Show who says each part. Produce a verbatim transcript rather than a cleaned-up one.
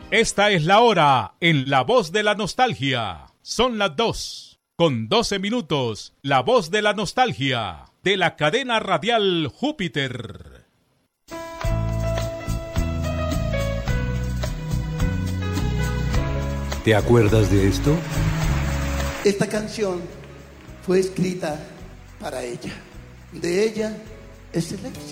Speaker 1: Esta es la hora en La Voz de la Nostalgia. Son las dos, con doce minutos. La Voz de la Nostalgia, de la cadena radial Júpiter.
Speaker 2: ¿Te acuerdas de esto?
Speaker 3: Esta canción fue escrita para ella. De ella es el éxito.